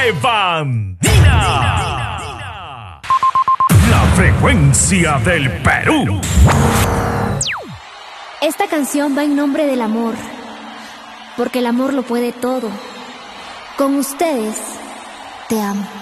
de Bandina, la frecuencia del Perú. Esta canción va en nombre del amor, porque el amor lo puede todo. Con ustedes, te amo.